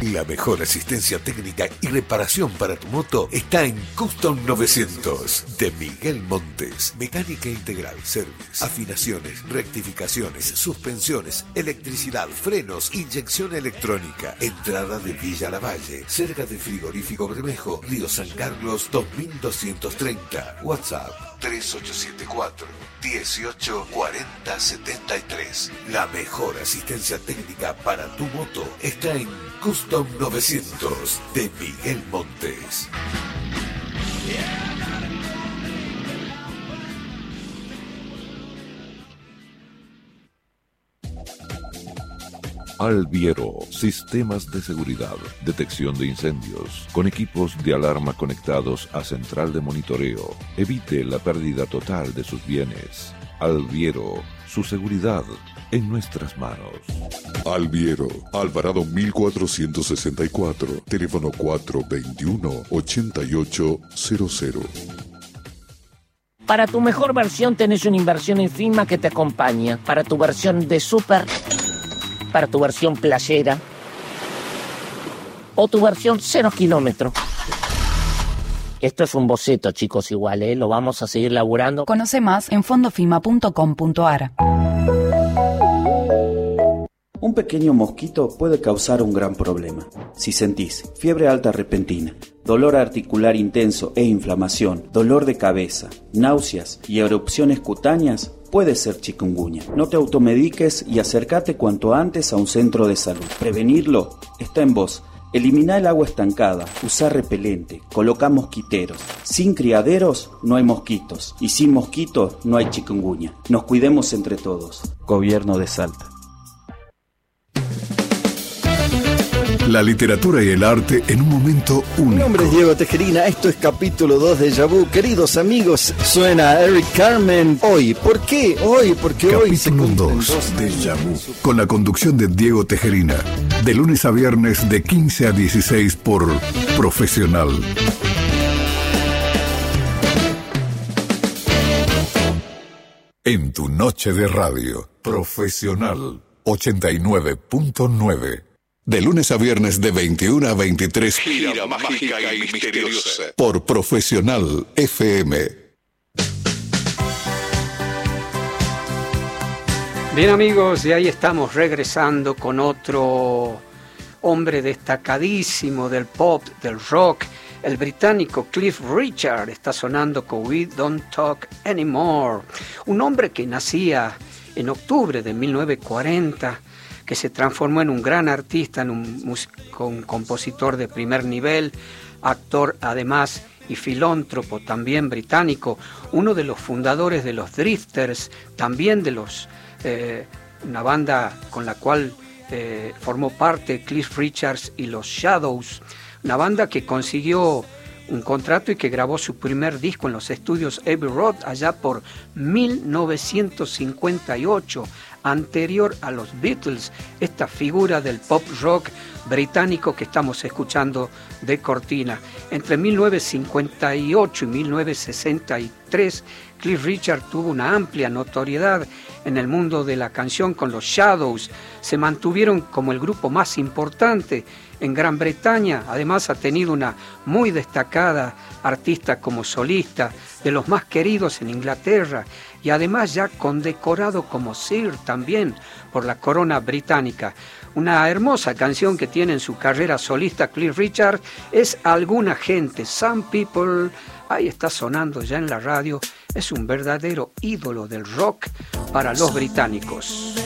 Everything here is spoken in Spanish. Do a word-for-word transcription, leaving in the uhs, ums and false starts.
La mejor asistencia técnica y reparación para tu moto está en Custom novecientos de Miguel Montes. Mecánica integral, service, afinaciones, rectificaciones, suspensiones, electricidad, frenos, inyección electrónica. Entrada de Villa Lavalle, cerca de Frigorífico Bermejo, Río San Carlos dos mil doscientos treinta. WhatsApp tres ocho siete cuatro, dieciocho cuarenta setenta y tres. La mejor asistencia técnica para tu moto está en Custom novecientos de Miguel Montes. Alviero, sistemas de seguridad, detección de incendios, con equipos de alarma conectados a central de monitoreo. Evite la pérdida total de sus bienes. Alviero, su seguridad en nuestras manos. Alviero, Alvarado mil cuatrocientos sesenta y cuatro, teléfono cuatro veintiuno, ochenta y ocho cero cero. Para tu mejor versión tenés una inversión en firma que te acompaña. Para tu versión de super, para tu versión playera o tu versión cero kilómetros. Esto es un boceto, chicos, igual, ¿eh? Lo vamos a seguir laburando. Conoce más en fondofima punto com punto a r. Un pequeño mosquito puede causar un gran problema. Si sentís fiebre alta repentina, dolor articular intenso e inflamación, dolor de cabeza, náuseas y erupciones cutáneas, puede ser chikungunya. No te automediques y acércate cuanto antes a un centro de salud. Prevenirlo está en vos. Elimina el agua estancada, usa repelente, coloca mosquiteros. Sin criaderos no hay mosquitos y sin mosquitos no hay chikungunya. Nos cuidemos entre todos. Gobierno de Salta. La literatura y el arte en un momento único. Mi nombre es Diego Tejerina, esto es capítulo dos de Déjà Vu. Queridos amigos, suena Eric Carmen hoy. ¿Por qué? Hoy, porque capítulo hoy se cumplen dos de Déjà Vu, con la conducción de Diego Tejerina, de lunes a viernes de quince a dieciséis por Profesional. En tu noche de radio, Profesional ochenta y nueve punto nueve. De lunes a viernes de veintiuno a veintitrés. Gira mágica y misteriosa. Por Profesional F M. Bien, amigos, y ahí estamos regresando con otro hombre destacadísimo del pop, del rock. El británico Cliff Richard está sonando con We Don't Talk Anymore. Un hombre que nacía en octubre de mil novecientos cuarenta, que se transformó en un gran artista, en un, músico, un compositor de primer nivel, actor además y filántropo también británico, uno de los fundadores de los Drifters, también de los eh, una banda con la cual eh, formó parte Cliff Richards y los Shadows, una banda que consiguió un contrato y que grabó su primer disco en los estudios Abbey Road allá por mil novecientos cincuenta y ocho, anterior a los Beatles, esta figura del pop rock británico que estamos escuchando de cortina. Entre mil novecientos cincuenta y ocho y mil novecientos sesenta y tres, Cliff Richard tuvo una amplia notoriedad en el mundo de la canción con los Shadows. Se mantuvieron como el grupo más importante en Gran Bretaña. Además ha tenido una muy destacada artista como solista, de los más queridos en Inglaterra, y además ya condecorado como Sir también por la corona británica. Una hermosa canción que tiene en su carrera solista Cliff Richard es Alguna Gente, Some People. Ahí está sonando ya en la radio. Es un verdadero ídolo del rock para los británicos.